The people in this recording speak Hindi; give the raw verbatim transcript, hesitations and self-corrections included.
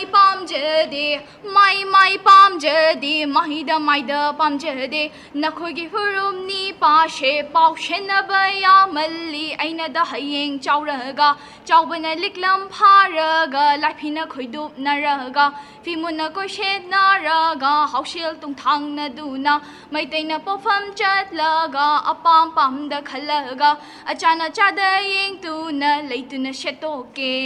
पामजदे माई माई पामजदे माहिदा माइदा पामजदे नखोगी हुरुमनी पाशे पाउशेनबा यामल्ली अइनदा हयेंग चाउरगा चाउबना लिक्लम फारगा लाइफिना खोइदुपनरगा फिमुना कोशेनारगा हाउशिल तुंगथांगनदुना मैतैना पोफम चतलगा अपाम पामदा खलगा अचाना चादा येंग तुना लेतुना शेतोके